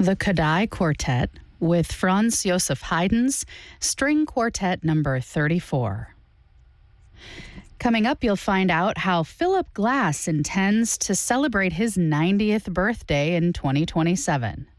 the Kodály Quartet with Franz Josef Haydn's String Quartet number 34. Coming up, you'll find out how Philip Glass intends to celebrate his 90th birthday in 2027.